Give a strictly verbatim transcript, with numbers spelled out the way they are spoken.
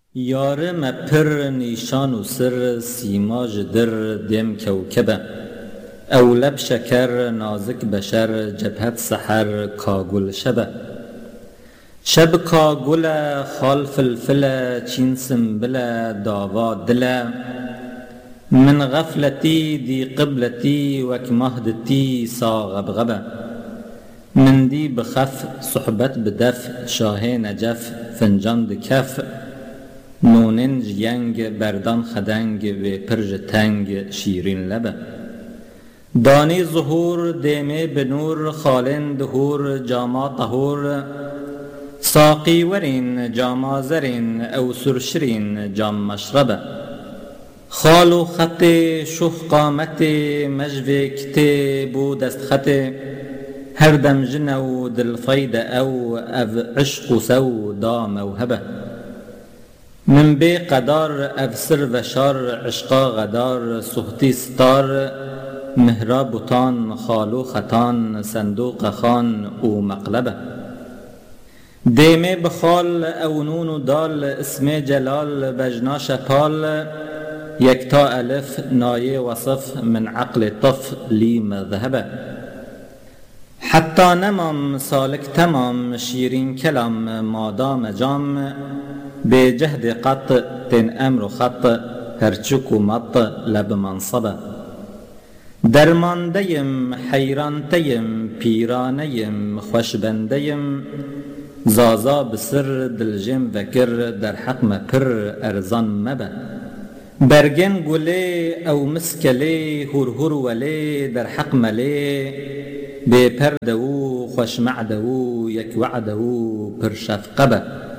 یاره مپر نیشان و سر سیماج در دیم کوکبه اولب شکر نازک بشر جبهت سحر کاگل شبه شب کاگل خال فلفل چین سنبل داوا دل من غفلتی دی قبلتی وک مهدتی ساغبغبه من دی بخف صحبت بدف شاه نجف فنجان دکف نونن جینگ بردان خدنگ و پرج تنگ شیرین لبه دانی ظهور دیمه بنور خالن دهور جاما طهور ساقی ورین جاما زرین او سرشرین جام مشربه خالو خط شوخ قامت مجوه کته بو دست خط هر دم جنو دل فاید او او عشق سو دا موهبه من بی قدار افسر و شار عشقا غدار سختی ستار مهرا بوتان خالو خطان صندوق خان او مقلبه دیمه بخال او نون و دال اسم جلال بجنا شپال یکتا الف نایه وصف من عقل طف لی مذهبه حتی نمام سالک تمام شیرین کلام مادام جام به جهد قط تن امر خط هرچک و مط لب منصبه درماندیم حیرانتیم پیرانیم خوشبندیم زازا بسر دلجم وکر در حق مپر ارزان مبه برگن گله او مسکله هر هر وله در حق مله به پردو خوش معدو یک وعدو پر شفقبه